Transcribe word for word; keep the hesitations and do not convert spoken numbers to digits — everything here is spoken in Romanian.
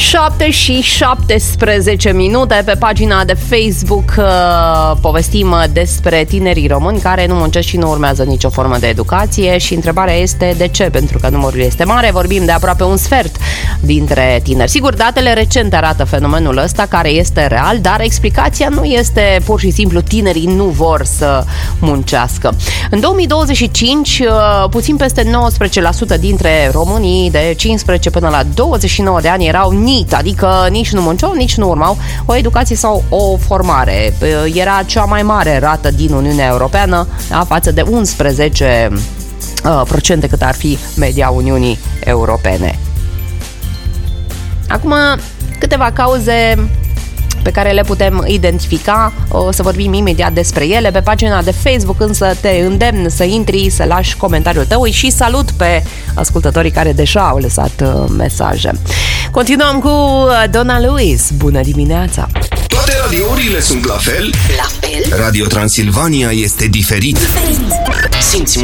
șapte și șaptesprezece minute. Pe pagina de Facebook uh, povestim despre tinerii români care nu muncesc și nu urmează nicio formă de educație și întrebarea este de ce, pentru că numărul este mare. Vorbim de aproape un sfert dintre tineri. Sigur, datele recente arată fenomenul ăsta care este real, dar explicația nu este pur și simplu tinerii nu vor să muncească. În două mii douăzeci și cinci, uh, puțin peste nouăsprezece la sută dintre românii de cincisprezece până la douăzeci și nouă de ani erau N I T, adică nici nu munceau, nici nu urmau o educație sau o formare. Era cea mai mare rată din Uniunea Europeană, da, față de unsprezece procente cât ar fi media Uniunii Europene. Acum, câteva cauze pe care le putem identifica, o să vorbim imediat despre ele pe pagina de Facebook, însă te îndemn să intri, să lași comentariul tău și salut pe ascultătorii care deja au lăsat mesaje. Continuăm cu Donna Lewis. Bună dimineața! Toate radiourile sunt la fel? La fel? Radio Transilvania este diferit. Diferit. Simți